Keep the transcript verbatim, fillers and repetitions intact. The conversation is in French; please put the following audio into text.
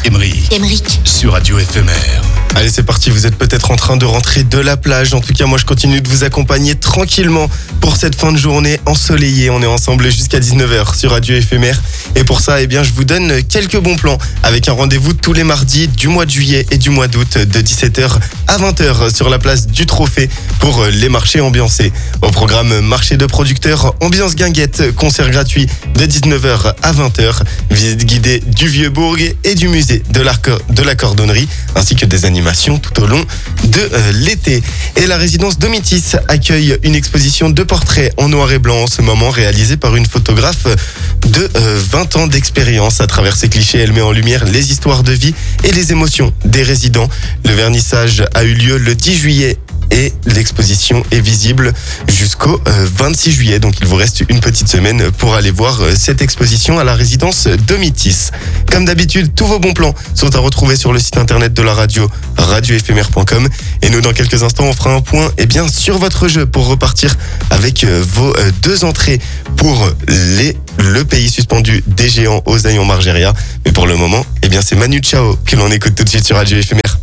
Émeric. Émeric. Sur Radio Éphémère. Allez, c'est parti, vous êtes peut-être en train de rentrer de la plage. En tout cas, moi, je continue de vous accompagner tranquillement pour cette fin de journée ensoleillée. On est ensemble jusqu'à dix-neuf heures sur Radio Éphémère. Et pour ça, eh bien, je vous donne quelques bons plans avec un rendez-vous tous les mardis du mois de juillet et du mois d'août de dix-sept heures à vingt heures sur la place du Trophée pour les marchés ambiancés. Au programme marché de producteurs, ambiance guinguette, concert gratuit de dix-neuf heures à vingt heures, visite guidée du Vieux-Bourg et du musée de, de la cordonnerie, ainsi que des animations tout au long de euh, l'été. Et la résidence Domitis accueille une exposition de portraits en noir et blanc en ce moment, réalisée par une photographe de euh, vingt ans d'expérience. À travers ses clichés, elle met en lumière les histoires de vie et les émotions des résidents. Le vernissage a eu lieu le dix juillet et l'exposition est visible jusqu'au euh, vingt-six juillet. Donc il vous reste une petite semaine pour aller voir euh, cette exposition à la résidence Domitis. Comme d'habitude, tous vos bons plans sont à retrouver sur le site internet de la radio, radio éphémère point com. Et nous, dans quelques instants, on fera un point eh bien, sur votre jeu pour repartir avec euh, vos euh, deux entrées pour les, le pays suspendu des géants aux Aillons Margeria. Mais pour le moment, eh bien, c'est Manu Chao que l'on écoute tout de suite sur Radio Éphémère.